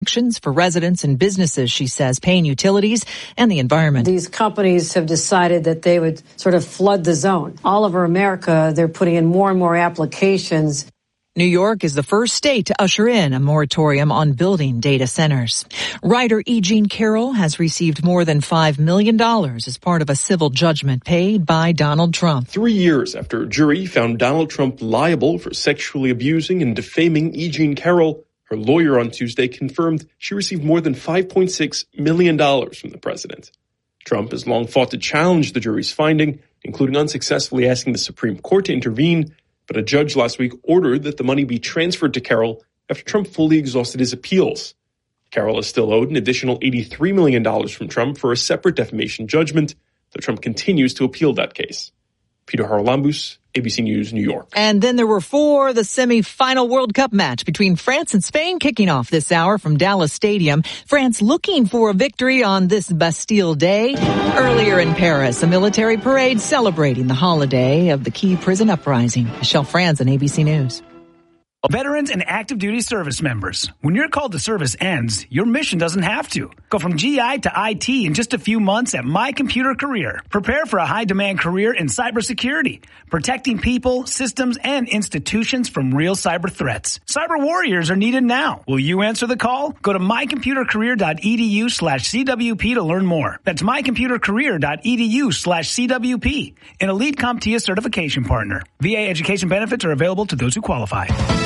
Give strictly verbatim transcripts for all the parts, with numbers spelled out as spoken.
for residents and businesses, she says, paying utilities and the environment. These companies have decided that they would sort of flood the zone. All over America, they're putting in more and more applications. New York is the first state to usher in a moratorium on building data centers. Writer E. Jean Carroll has received more than five million dollars as part of a civil judgment paid by Donald Trump. Three years after a jury found Donald Trump liable for sexually abusing and defaming E. Jean Carroll, her lawyer on Tuesday confirmed she received more than five point six million dollars from the president. Trump has long fought to challenge the jury's finding, including unsuccessfully asking the Supreme Court to intervene, but a judge last week ordered that the money be transferred to Carroll after Trump fully exhausted his appeals. Carroll is still owed an additional eighty-three million dollars from Trump for a separate defamation judgment, though Trump continues to appeal that case. Peter Haralambous, A B C News, New York. And then there were four, the semi-final World Cup match between France and Spain kicking off this hour from Dallas Stadium. France looking for a victory on this Bastille Day. Earlier in Paris, a military parade celebrating the holiday of the key prison uprising. Michelle Franzen, A B C News. Veterans and active duty service members. When your call to service ends, your mission doesn't have to. Go from G I to I T in just a few months at My Computer Career. Prepare for a high-demand career in cybersecurity, protecting people, systems, and institutions from real cyber threats. Cyber warriors are needed now. Will you answer the call? Go to mycomputercareer.edu slash CWP to learn more. That's mycomputercareer.edu slash CWP, an elite CompTIA certification partner. V A education benefits are available to those who qualify.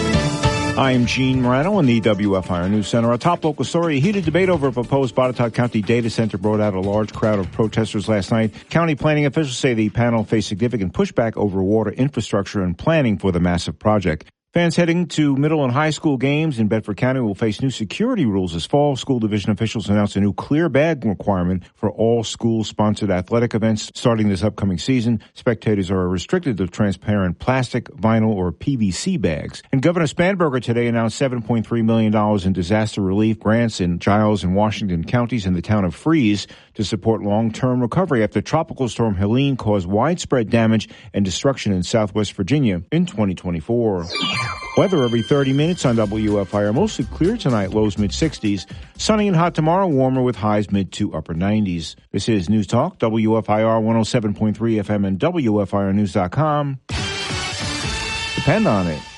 I am Gene Morano in the W F I R News Center. Our top local story, a heated debate over a proposed Botetourt County data center brought out a large crowd of protesters last night. County planning officials say the panel faced significant pushback over water infrastructure and planning for the massive project. Fans heading to middle and high school games in Bedford County will face new security rules this fall. School division officials announced a new clear bag requirement for all school-sponsored athletic events starting this upcoming season. Spectators are restricted to transparent plastic, vinyl, or P V C bags. And Governor Spanberger today announced seven point three million dollars in disaster relief grants in Giles and Washington counties and the town of Freeze to support long-term recovery after Tropical Storm Helene caused widespread damage and destruction in Southwest Virginia in twenty twenty-four. Weather every thirty minutes on W F I R. Mostly clear tonight, lows mid-sixties. Sunny and hot tomorrow, warmer with highs mid to upper nineties. This is News Talk, W F I R one oh seven point three F M and W F I R news dot com. Depend on it.